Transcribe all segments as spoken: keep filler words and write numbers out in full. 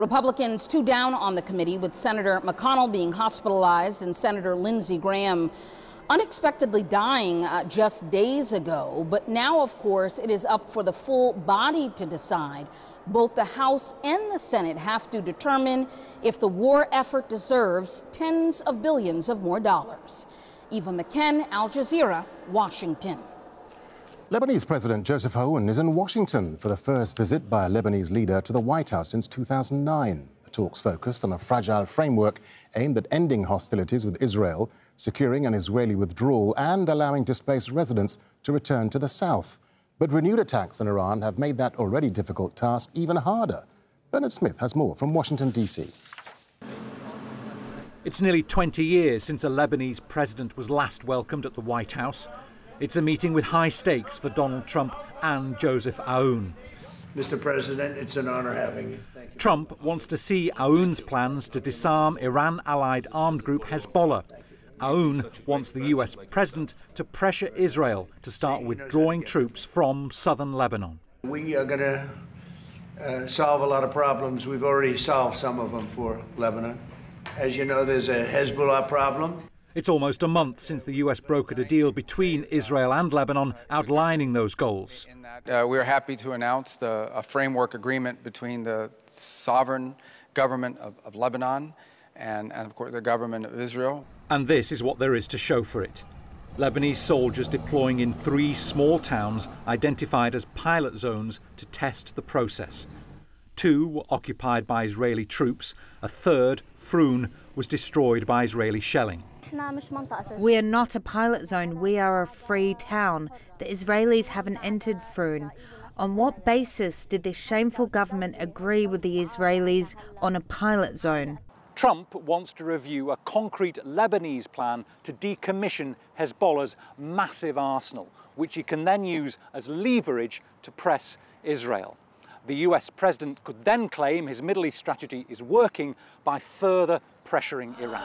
Republicans two down on the committee, with Senator McConnell being hospitalized and Senator Lindsey Graham unexpectedly dying uh, just days ago. But now, of course, it is up for the full body to decide. Both the House and the Senate have to determine if the war effort deserves tens of billions of more dollars. Eva McKen, Al Jazeera, Washington. Lebanese President Joseph Aoun is in Washington for the first visit by a Lebanese leader to the White House since two thousand nine. The talks focused on a fragile framework aimed at ending hostilities with Israel, securing an Israeli withdrawal and allowing displaced residents to return to the south. But renewed attacks on Iran have made that already difficult task even harder. Bernard Smith has more from Washington, D C. It's nearly twenty years since a Lebanese president was last welcomed at the White House. It's a meeting with high stakes for Donald Trump and Joseph Aoun. Mister President, it's an honor having you. Thank you. Trump wants to see Aoun's plans to disarm Iran-allied armed group Hezbollah. Aoun wants the U S president to pressure Israel to start withdrawing troops from southern Lebanon. We are going to uh, solve a lot of problems. We've already solved some of them for Lebanon. As you know, there's a Hezbollah problem. It's almost a month since the U S brokered a deal between Israel and Lebanon outlining those goals. Uh, we're happy to announce the, a framework agreement between the sovereign government of, of Lebanon and, and, of course, the government of Israel. And this is what there is to show for it. Lebanese soldiers deploying in three small towns identified as pilot zones to test the process. Two were occupied by Israeli troops. A third, Froun, was destroyed by Israeli shelling. We are not a pilot zone, we are a free town. The Israelis haven't entered Froun. On what basis did this shameful government agree with the Israelis on a pilot zone? Trump wants to review a concrete Lebanese plan to decommission Hezbollah's massive arsenal, which he can then use as leverage to press Israel. The U S president could then claim his Middle East strategy is working by further pressuring Iran.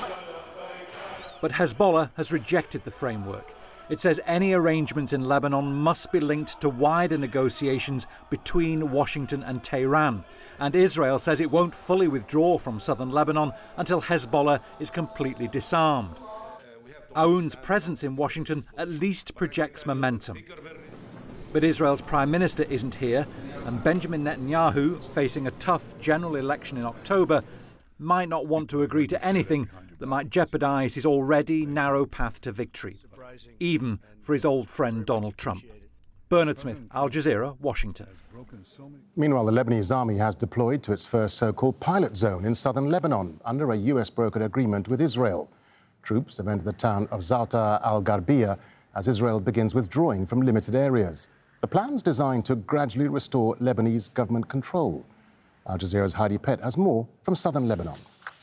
But Hezbollah has rejected the framework. It says any arrangements in Lebanon must be linked to wider negotiations between Washington and Tehran. And Israel says it won't fully withdraw from southern Lebanon until Hezbollah is completely disarmed. Aoun's presence in Washington at least projects momentum. But Israel's prime minister isn't here, and Benjamin Netanyahu, facing a tough general election in October, might not want to agree to anything that might jeopardise his already narrow path to victory, even for his old friend Donald Trump. Bernard Smith, Al Jazeera, Washington. Meanwhile, the Lebanese army has deployed to its first so-called pilot zone in southern Lebanon under a U S-brokered agreement with Israel. Troops have entered the town of Za'atar al-Gharbiyah as Israel begins withdrawing from limited areas. The plan's designed to gradually restore Lebanese government control. Al Jazeera's Heidi Pett has more from southern Lebanon.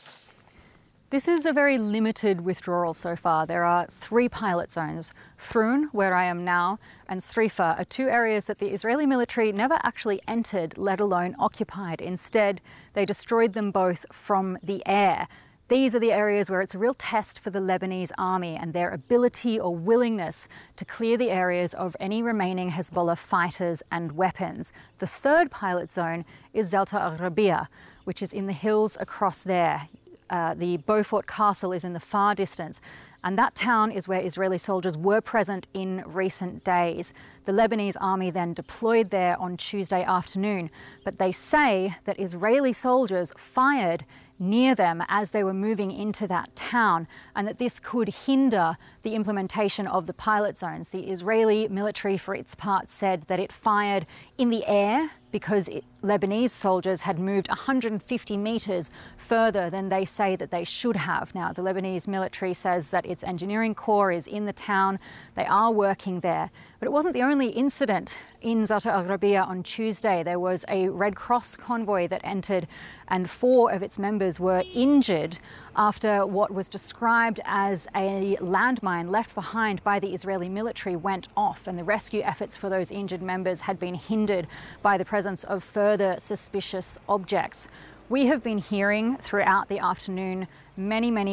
This is a very limited withdrawal so far. There are three pilot zones. Froun, where I am now, and Srifa are two areas that the Israeli military never actually entered, let alone occupied. Instead, they destroyed them both from the air. These are the areas where it's a real test for the Lebanese army and their ability or willingness to clear the areas of any remaining Hezbollah fighters and weapons. The third pilot zone is Za'atar al-Gharbiyah, which is in the hills across there. Uh, the Beaufort Castle is in the far distance, and that town is where Israeli soldiers were present in recent days. The Lebanese army then deployed there on Tuesday afternoon, but they say that Israeli soldiers fired near them as they were moving into that town, and that this could hinder the implementation of the pilot zones. The Israeli military, for its part, said that it fired in the air because it, Lebanese soldiers had moved one hundred fifty metres further than they say that they should have. Now, the Lebanese military says that its engineering corps is in the town. They are working there. But it wasn't the only incident in Za'atar al-Gharbiyah on Tuesday. There was a Red Cross convoy that entered, and four of its members were injured after what was described as a landmine left behind by the Israeli military went off, and the rescue efforts for those injured members had been hindered by the presence of further suspicious objects. We have been hearing throughout the afternoon many, many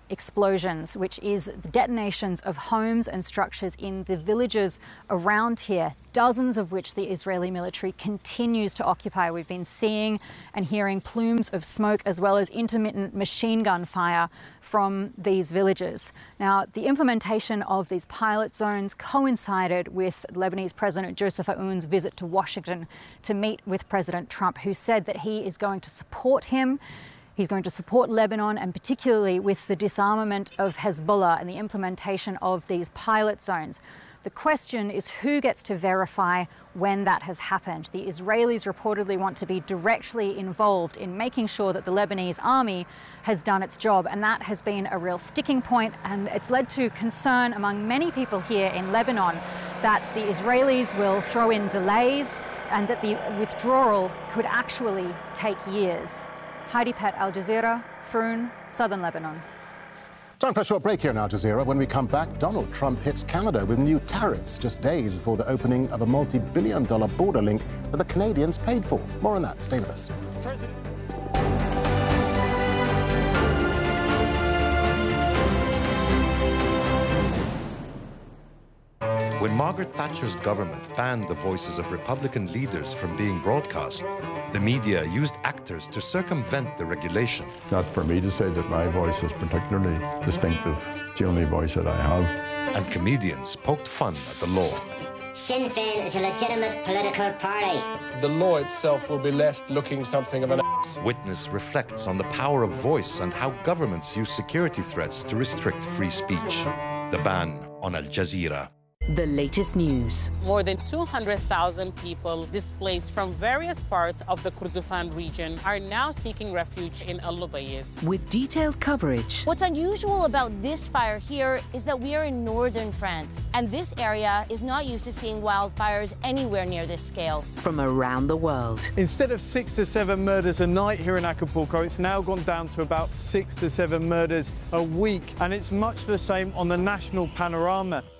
explosions, which is the detonations of homes and structures in the villages around here, dozens of which the Israeli military continues to occupy. We've been seeing and hearing plumes of smoke as well as intermittent machine gun fire from these villages. Now, the implementation of these pilot zones coincided with Lebanese President Joseph Aoun's visit to Washington to meet with President Trump, who said that he is going to support him. He's going to support Lebanon, and particularly with the disarmament of Hezbollah and the implementation of these pilot zones. The question is who gets to verify when that has happened. The Israelis reportedly want to be directly involved in making sure that the Lebanese army has done its job, and that has been a real sticking point, and it's led to concern among many people here in Lebanon that the Israelis will throw in delays and that the withdrawal could actually take years. Heidi Pett, Al Jazeera, Froon, Southern Lebanon. Time for a short break here in Al Jazeera. When we come back, Donald Trump hits Canada with new tariffs just days before the opening of a multi-billion dollar border link that the Canadians paid for. More on that. Stay with us. President When Margaret Thatcher's government banned the voices of Republican leaders from being broadcast, the media used actors to circumvent the regulation. Not for me to say that my voice is particularly distinctive. It's the only voice that I have. And comedians poked fun at the law. Sinn Féin is a legitimate political party. The law itself will be left looking something of an ass. Witness reflects on the power of voice and how governments use security threats to restrict free speech. The ban on Al Jazeera. The latest news. More than two hundred thousand people displaced from various parts of the Kordofan region are now seeking refuge in Al Lubayid. With detailed coverage. What's unusual about this fire here is that we are in northern France, and this area is not used to seeing wildfires anywhere near this scale. From around the world. Instead of six to seven murders a night here in Acapulco, it's now gone down to about six to seven murders a week, and it's much the same on the national panorama.